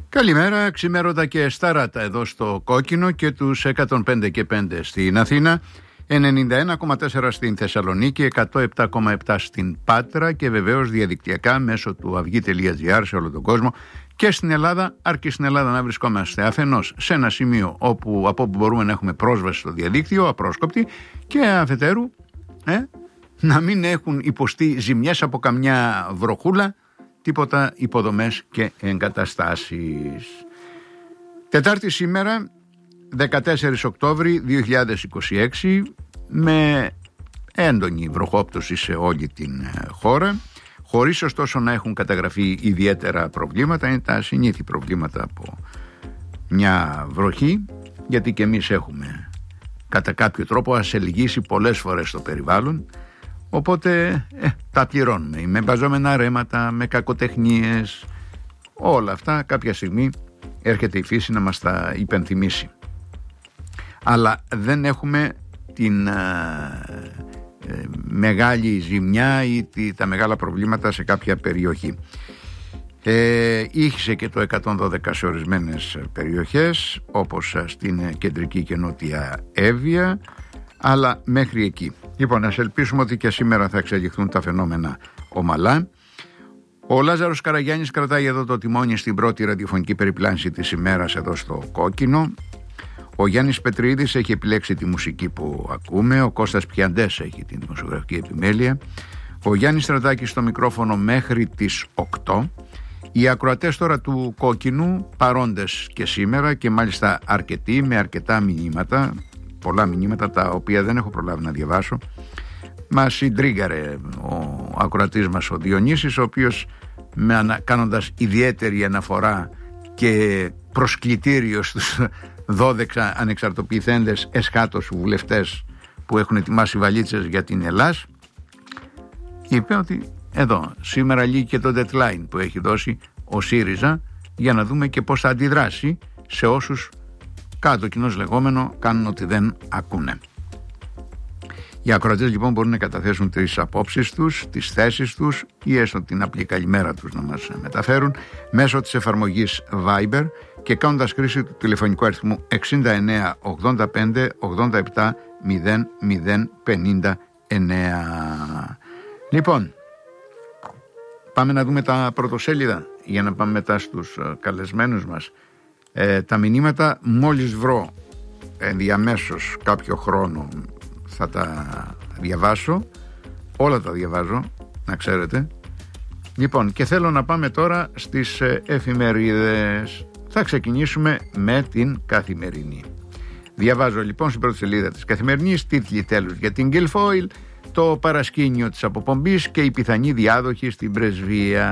Καλημέρα, ξημέρωτα και σταράτα εδώ στο Κόκκινο και τους 105 και 5 στην Αθήνα, 91,4 στην Θεσσαλονίκη, 107,7 στην Πάτρα και βεβαίως διαδικτυακά μέσω του αυγή.gr σε όλο τον κόσμο και στην Ελλάδα, αρκεί στην Ελλάδα να βρισκόμαστε αφενός σε ένα σημείο από όπου μπορούμε να έχουμε πρόσβαση στο διαδίκτυο, απρόσκοπτη, και αφετέρου να μην έχουν υποστεί ζημιές από καμιά βροχούλα, τίποτα υποδομές και εγκαταστάσεις. Τετάρτη σήμερα, 14 Οκτώβρη 2026, με έντονη βροχόπτωση σε όλη την χώρα, χωρίς ωστόσο να έχουν καταγραφεί ιδιαίτερα προβλήματα. Είναι τα συνήθη προβλήματα από μια βροχή, γιατί και εμείς έχουμε κατά κάποιο τρόπο ασελγίσει πολλές φορές το περιβάλλον. Οπότε τα πληρώνουμε με μπαζόμενα ρέματα, με κακοτεχνίες, όλα αυτά κάποια στιγμή έρχεται η φύση να μας τα υπενθυμίσει. Αλλά δεν έχουμε την μεγάλη ζημιά ή τα μεγάλα προβλήματα σε κάποια περιοχή. Ήχησε και το 112 σε ορισμένες περιοχές, όπως στην κεντρική και νότια Εύβοια, αλλά μέχρι εκεί. Λοιπόν, ας ελπίσουμε ότι και σήμερα θα εξελιχθούν τα φαινόμενα ομαλά. Ο Λάζαρος Καραγιάννης κρατάει εδώ το τιμόνι στην πρώτη ραδιοφωνική περιπλάνηση της ημέρας εδώ στο Κόκκινο. Ο Γιάννης Πετρίδης έχει επιλέξει τη μουσική που ακούμε. Ο Κώστας Πιαντές έχει την δημοσιογραφική επιμέλεια. Ο Γιάννης Στρατάκης στο μικρόφωνο μέχρι τις 8. Οι ακροατές τώρα του Κόκκινου παρόντες και σήμερα, και μάλιστα αρκετοί, με αρκετά μηνύματα, πολλά μηνύματα τα οποία δεν έχω προλάβει να διαβάσω. Μας συντρίγκαρε ο ακροατής μας ο Διονύσης, ο οποίος κάνοντας ιδιαίτερη αναφορά και προσκλητήριο στους 12 ανεξαρτοποιηθέντες εσχάτως βουλευτές που έχουν ετοιμάσει βαλίτσες για την Ελλάς, είπε ότι εδώ σήμερα λύγει και το deadline που έχει δώσει ο ΣΥΡΙΖΑ, για να δούμε και πώς θα αντιδράσει σε όσους κάτω κοινώς λεγόμενο κάνουν ότι δεν ακούνε. Οι ακροατές λοιπόν μπορούν να καταθέσουν τις απόψεις τους, τις θέσεις τους ή έστω την απλή καλημέρα τους να μας μεταφέρουν μέσω της εφαρμογής Viber και κάνοντας χρήση του τηλεφωνικού αριθμού 69 85 87 0059. Λοιπόν, πάμε να δούμε τα πρωτοσέλιδα για να πάμε μετά στους καλεσμένους μας. Τα μηνύματα μόλις βρω ενδιαμέσως κάποιο χρόνο θα τα διαβάσω, όλα τα διαβάζω να ξέρετε. Λοιπόν, και θέλω να πάμε τώρα στις εφημερίδες. Θα ξεκινήσουμε με την Καθημερινή. Διαβάζω λοιπόν στην πρώτη σελίδα της Καθημερινής τίτλοι τέλους για την Guilfoyle, το παρασκήνιο της αποπομπής και η πιθανή διάδοχη στην πρεσβεία.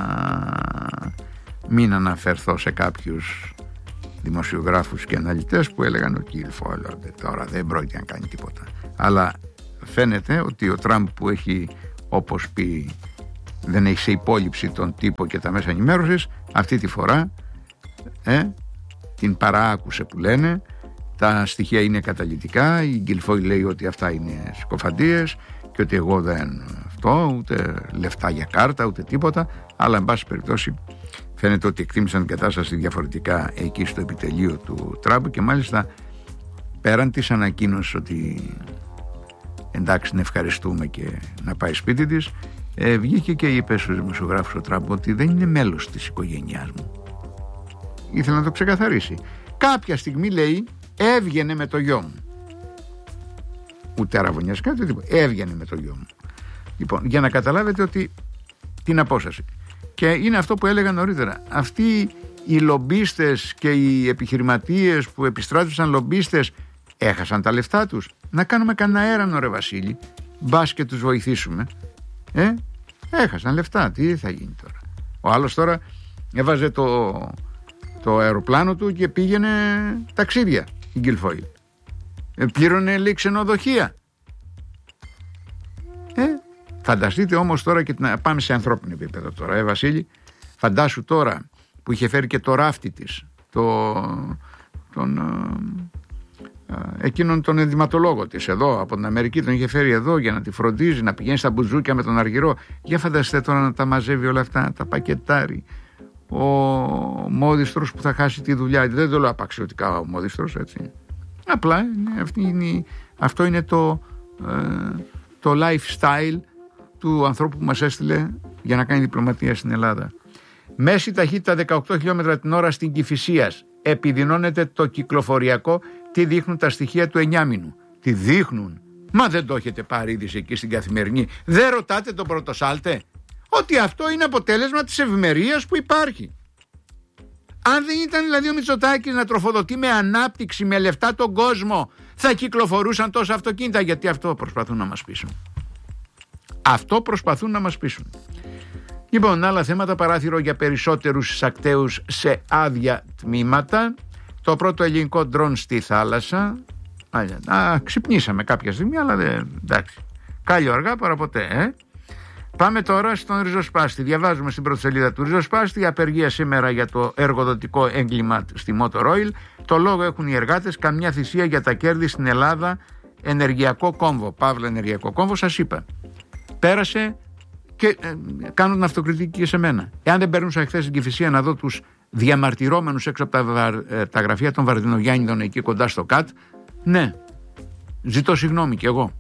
Μην αναφερθώ σε κάποιους δημοσιογράφους και αναλυτές που έλεγαν ο Guilfoyle τώρα δεν πρόκειται να κάνει τίποτα. Αλλά φαίνεται ότι ο Τραμπ, που έχει, όπως πει, δεν έχει σε υπόλοιψη τον τύπο και τα μέσα ενημέρωσης, αυτή τη φορά την παραάκουσε που λένε. Τα στοιχεία είναι καταλυτικά. Η Guilfoyle λέει ότι αυτά είναι σκοφαντίες και ότι εγώ δεν αυτό, ούτε λεφτά για κάρτα ούτε τίποτα. Αλλά εν πάση περιπτώσει φαίνεται ότι εκτίμησαν την κατάσταση διαφορετικά εκεί στο επιτελείο του Τραμπ, και μάλιστα πέραν της ανακοίνωσης ότι εντάξει να ευχαριστούμε και να πάει σπίτι της, βγήκε και είπε στους δημοσιογράφους ο Τραμπ ότι δεν είναι μέλος της οικογένειάς μου. Ήθελε να το ξεκαθαρίσει. Κάποια στιγμή, λέει, έβγαινε με το γιο μου. Ούτε αραβωνιασικά ούτε τίποτα. Έβγαινε με το γιο μου. Λοιπόν, για να καταλάβετε ότι την απόσταση. Και είναι αυτό που έλεγα νωρίτερα. Αυτοί οι λομπίστες και οι επιχειρηματίες που επιστράτευσαν λομπίστες έχασαν τα λεφτά τους. Να κάνουμε κανένα έρανο, ρε Βασίλη. Μπας και τους βοηθήσουμε. Έχασαν λεφτά. Τι θα γίνει τώρα? Ο άλλος τώρα έβαζε το αεροπλάνο του και πήγαινε ταξίδια, η Guilfoyle. Πλήρωνε, λέει, ξενοδοχεία. Φανταστείτε όμως τώρα, και να πάμε σε ανθρώπινο επίπεδο τώρα, Βασίλη, φαντάσου τώρα που είχε φέρει και το ράφτη της, εκείνον τον ενδυματολόγο της εδώ από την Αμερική, τον είχε φέρει εδώ για να τη φροντίζει, να πηγαίνει στα μπουζούκια με τον αργυρό. Για φανταστείτε τώρα να τα μαζεύει όλα αυτά, να τα πακετάρει. ο Μόδιστρος που θα χάσει τη δουλειά. Δεν το λέω απαξιωτικά ο Μόδιστρος, έτσι. Απλά αυτό είναι το lifestyle του ανθρώπου που μας έστειλε για να κάνει διπλωματία στην Ελλάδα. Μέση ταχύτητα 18 χιλιόμετρα την ώρα στην Κηφισίας. Επιδεινώνεται το κυκλοφοριακό. Τι δείχνουν τα στοιχεία του 9 μήνου? Τι δείχνουν? Μα δεν το έχετε πάρει είδηση εκεί στην Καθημερινή? Δεν ρωτάτε τον Πρωτοσάλτε ότι αυτό είναι αποτέλεσμα της ευημερίας που υπάρχει? Αν δεν ήταν δηλαδή ο Μητσοτάκης να τροφοδοτεί με ανάπτυξη, με λεφτά τον κόσμο, θα κυκλοφορούσαν τόσα αυτοκίνητα? Γιατί αυτό προσπαθούν να μας πείσουν. Αυτό προσπαθούν να μας πείσουν. Λοιπόν, άλλα θέματα. Παράθυρο για περισσότερους εισακτέους σε άδεια τμήματα. Το πρώτο ελληνικό ντρόν στη θάλασσα. Ξυπνήσαμε κάποια στιγμή, αλλά εντάξει. Κάλλιο αργά παρά ποτέ, Πάμε τώρα στον ριζοσπάστη. Διαβάζουμε στην πρώτη σελίδα του ριζοσπάστη. Απεργία σήμερα για το εργοδοτικό έγκλημα στη Motor Oil. Το λόγο έχουν οι εργάτες. Καμιά θυσία για τα κέρδη στην Ελλάδα. Ενεργειακό κόμβο. Παύλα ενεργειακό κόμβο, σας είπα. Πέρασε και κάνουν την αυτοκριτική και σε μένα. Εάν δεν περνούσα χθες στην Κηφισία να δω τους διαμαρτυρόμενους έξω από τα γραφεία των Βαρδινογιάννηδων εκεί κοντά στο ΚΑΤ, ναι, ζητώ συγγνώμη κι εγώ.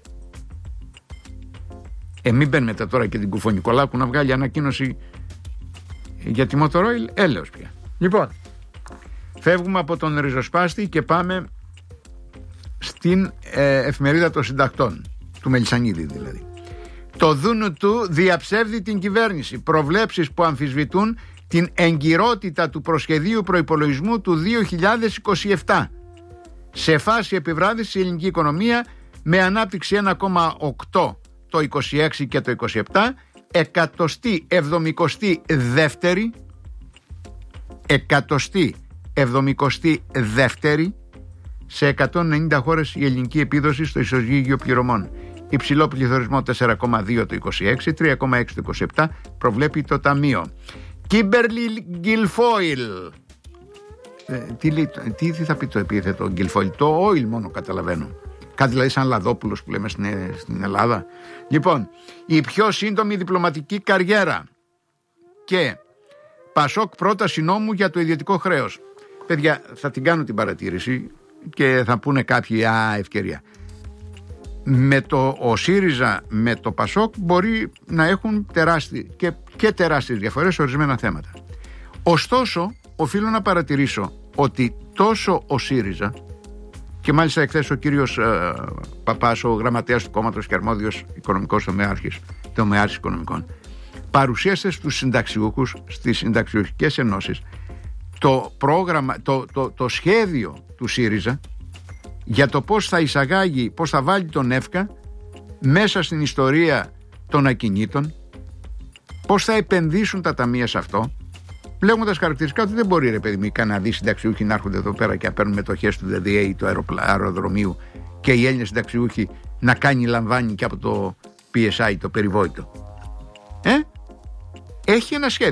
Μην μπαίνετε τώρα και την Κουφονικολάκου να βγάλει ανακοίνωση για τη Motor Oil, έλεος πια. Λοιπόν, φεύγουμε από τον ριζοσπάστη και πάμε στην εφημερίδα των συντακτών, του Μελισσανίδη δηλαδή. Το δούνου του διαψεύδει την κυβέρνηση. Προβλέψεις που αμφισβητούν την εγκυρότητα του προσχεδίου προϋπολογισμού του 2027. Σε φάση επιβράδυσης η ελληνική οικονομία με ανάπτυξη 1,8 το 26 και το 27, 172η σε 190 χώρες η ελληνική επίδοση στο ισοζύγιο πληρωμών. Υψηλό πληθωρισμό 4,2 το 26, 3,6 το 27 προβλέπει το Ταμείο. Κίμπερλι Γκιλφόιλ. Τι θα πει το επίθετο Γκιλφόιλ? Το oil μόνο καταλαβαίνω. Κάτι δηλαδή σαν Λαδόπουλος που λέμε στην Ελλάδα. Λοιπόν, η πιο σύντομη διπλωματική καριέρα. Και Πασόκ πρόταση νόμου για το ιδιωτικό χρέος. Παιδιά, θα την κάνω την παρατήρηση και θα πούνε κάποιοι ευκαιρία. Ο ΣΥΡΙΖΑ με το Πασόκ μπορεί να έχουν τεράστιες διαφορές σε ορισμένα θέματα. Ωστόσο, οφείλω να παρατηρήσω ότι τόσο ο ΣΥΡΙΖΑ, και μάλιστα εχθές ο κύριος Παπάς, ο γραμματέας του κόμματος και αρμόδιος οικονομικός τομεάρχης οικονομικών, παρουσίασε στους συνταξιούχους, στις συνταξιούχικες ενώσεις, το πρόγραμμα, το σχέδιο του ΣΥΡΙΖΑ για το πώς θα εισαγάγει, πώς θα βάλει τον ΕΦΚΑ μέσα στην ιστορία των ακινήτων, πώς θα επενδύσουν τα ταμεία σε αυτό, λέγοντας χαρακτηριστικά ότι δεν μπορεί, ρε παιδί μου, οι Καναδοί συνταξιούχοι να έρχονται εδώ πέρα και να παίρνουν μετοχές του ΔΔΕ ή του αεροδρομίου και οι Έλληνες συνταξιούχοι να κάνει λαμβάνει και από το PSI, το περιβόητο. Έχει ένα σχέδιο.